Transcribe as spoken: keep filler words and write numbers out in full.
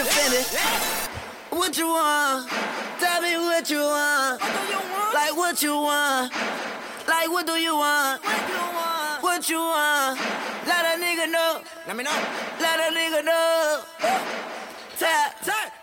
offended. What you want? Tell me what you want. Like what you want? Like what do you want? What you want? Let a nigga know. Let me know. Let a nigga know. Tap, tap.